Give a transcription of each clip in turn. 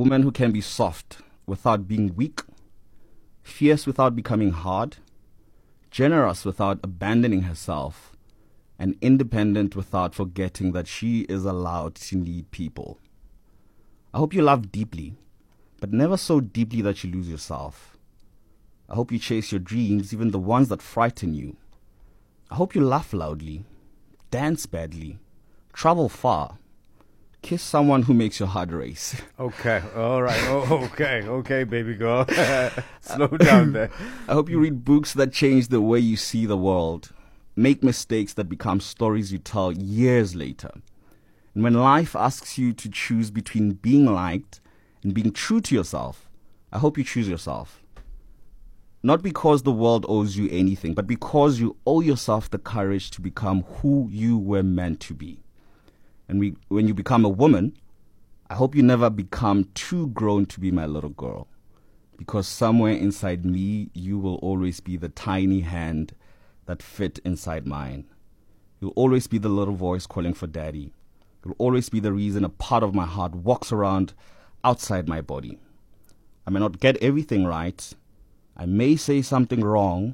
woman who can be soft without being weak, fierce without becoming hard, generous without abandoning herself, and independent without forgetting that she is allowed to need people. I hope you love deeply, but never so deeply that you lose yourself. I hope you chase your dreams, even the ones that frighten you. I hope you laugh loudly, dance badly, travel far, kiss someone who makes your heart race. Okay, all right. Okay, baby girl. Slow down there. I hope you read books that change the way you see the world, make mistakes that become stories you tell years later. And when life asks you to choose between being liked and being true to yourself, I hope you choose yourself. Not because the world owes you anything, but because you owe yourself the courage to become who you were meant to be. And when you become a woman, I hope you never become too grown to be my little girl. Because somewhere inside me, you will always be the tiny hand that fit inside mine. You'll always be the little voice calling for daddy. You'll always be the reason a part of my heart walks around outside my body. I may not get everything right. I may say something wrong.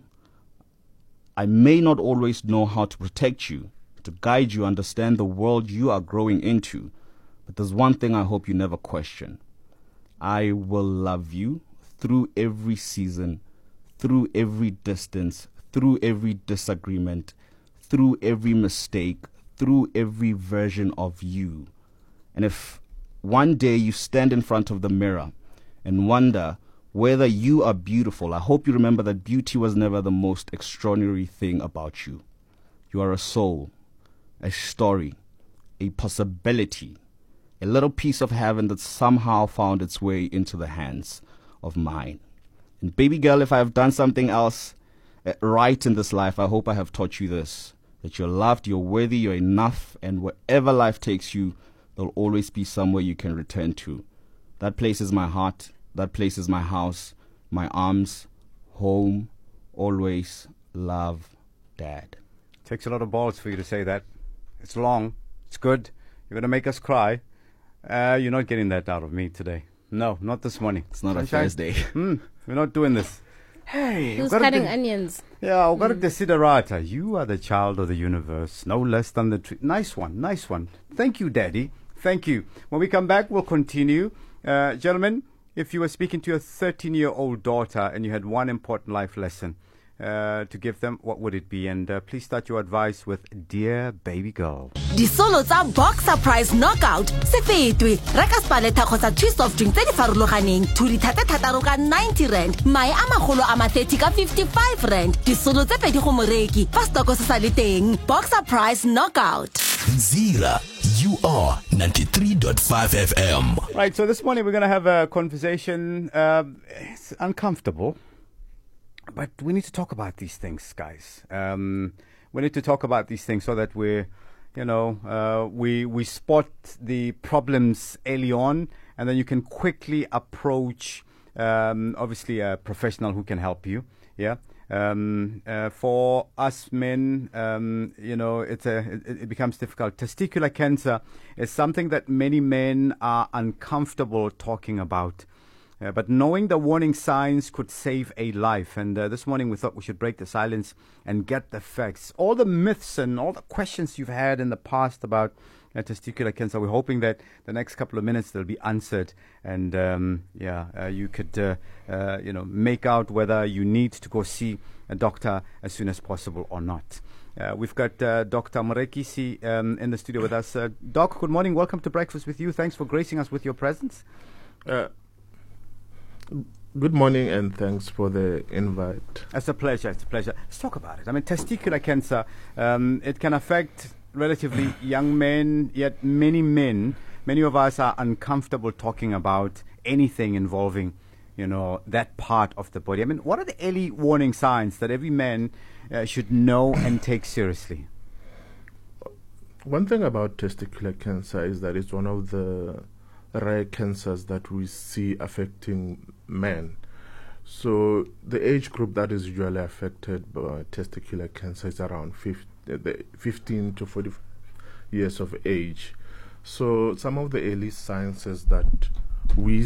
I may not always know how to protect you, to guide you, understand the world you are growing into. But there's one thing I hope you never question. I will love you through every season, through every distance, through every disagreement, through every mistake, through every version of you. And if one day you stand in front of the mirror and wonder whether you are beautiful, I hope you remember that beauty was never the most extraordinary thing about you. You are a soul, a story, a possibility, a little piece of heaven that somehow found its way into the hands of mine. And baby girl, if I have done something else right in this life, I hope I have taught you this, that you're loved, you're worthy, you're enough, and wherever life takes you, there'll always be somewhere you can return to. That place is my heart. That place is my house, my arms, home, always love, Dad. Takes a lot of balls for you to say that. It's long. It's good. You're going to make us cry. You're not getting that out of me today. No, not this morning. It's not a Thursday. We're not doing this. Hey. Who's cutting onions? Yeah, I've got a desiderata. You are the child of the universe, no less than the tree. Nice one, nice one. Thank you, Daddy. Thank you. When we come back, we'll continue. Gentlemen, if you were speaking to your 13-year-old daughter and you had one important life lesson to give them, what would it be? And please start your advice with Dear Baby Girl. Disolo tsa Boxer Prize Knockout se fetwe reka spaleta kgotsa twist of drink tse di farologaneng thuri thataro ka 90 rand mae a magolo a ma 30 ka 55 rand disolo tse pedi go moreki fa stoko se sa le teng. Boxer Prize Knockout. Zira, you are 93.5 FM. Right, so this morning we're going to have a conversation. It's uncomfortable, but we need to talk about these things, guys. We need to talk about these things so that we spot the problems early on, and then you can quickly approach, obviously, a professional who can help you. Yeah. For us men, it becomes difficult. Testicular cancer is something that many men are uncomfortable talking about. But knowing the warning signs could save a life. And this morning we thought we should break the silence and get the facts. All the myths and all the questions you've had in the past about testicular cancer, we're hoping that the next couple of minutes they'll be answered. And you could make out whether you need to go see a doctor as soon as possible or not. We've got Dr. Morekisi in the studio with us. Doc, good morning. Welcome to Breakfast with You. Thanks for gracing us with your presence. Good morning, and thanks for the invite. It's a pleasure. It's a pleasure. Let's talk about it. I mean, testicular cancer, it can affect relatively young men, yet many of us are uncomfortable talking about anything involving, that part of the body. I mean, what are the early warning signs that every man should know and take seriously? One thing about testicular cancer is that it's one of the rare cancers that we see affecting men. So the age group that is usually affected by testicular cancer is around 15 to 40 years of age. So some of the early signs is that we